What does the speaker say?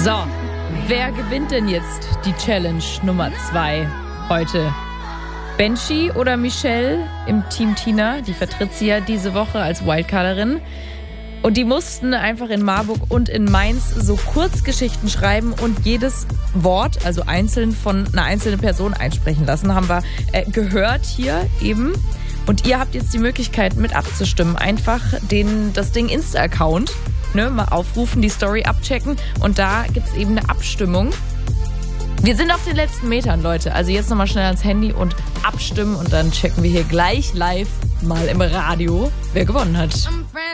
So, wer gewinnt denn jetzt die Challenge Nummer 2 heute? Benji oder Michelle im Team Tina? Die vertritt sie ja diese Woche als Wildcarderin. Und die mussten einfach in Marburg und in Mainz so Kurzgeschichten schreiben und jedes Wort, also einzeln von einer einzelnen Person einsprechen lassen, haben wir gehört hier eben. Und ihr habt jetzt die Möglichkeit mit abzustimmen. Einfach das Ding Insta-Account mal aufrufen, die Story abchecken und da gibt's eben eine Abstimmung. Wir sind auf den letzten Metern, Leute. Also jetzt nochmal schnell ans Handy und abstimmen und dann checken wir hier gleich live mal im Radio, wer gewonnen hat.